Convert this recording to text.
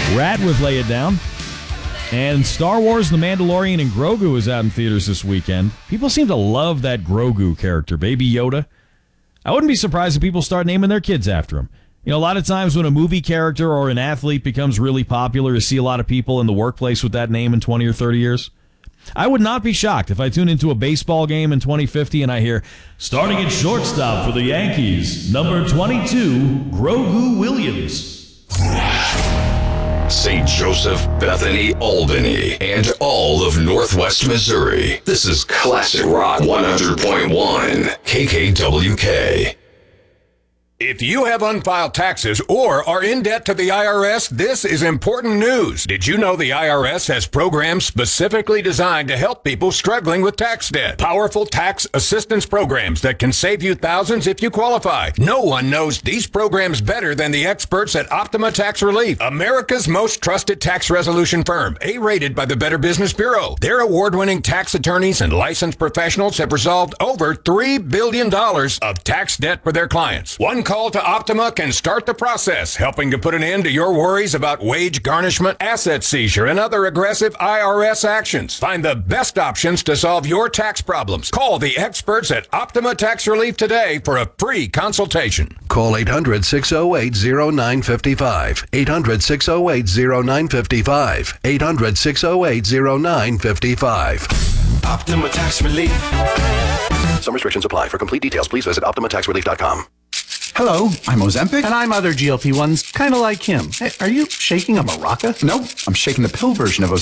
Rat with Lay It Down. And Star Wars, The Mandalorian, and Grogu is out in theaters this weekend. People seem to love that Grogu character, Baby Yoda. I wouldn't be surprised if people start naming their kids after him. You know, a lot of times when a movie character or an athlete becomes really popular, you see a lot of people in the workplace with that name in 20 or 30 years. I would not be shocked if I tune into a baseball game in 2050 and I hear, starting at shortstop for the Yankees, number 22, Grogu Williams. St. Joseph, Bethany, Albany, and all of Northwest Missouri. This is Classic Rock 100.1 KKWK. If you have unfiled taxes or are in debt to the IRS, this is important news. Did you know the IRS has programs specifically designed to help people struggling with tax debt? Powerful tax assistance programs that can save you thousands if you qualify. No one knows these programs better than the experts at Optima Tax Relief, America's most trusted tax resolution firm, A-rated by the Better Business Bureau. Their award-winning tax attorneys and licensed professionals have resolved over $3 billion of tax debt for their clients. One call to Optima can start the process, helping to put an end to your worries about wage garnishment, asset seizure, and other aggressive IRS actions. Find the best options to solve your tax problems. Call the experts at Optima Tax Relief today for a free consultation. Call 800-608-0955. 800-608-0955. 800-608-0955. Optima Tax Relief. Some restrictions apply. For complete details, please visit OptimaTaxRelief.com. Hello, I'm Ozempic, and I'm other GLP-1s, kind of like him. Hey, are you shaking a maraca? Nope, I'm shaking the pill version of Ozempic.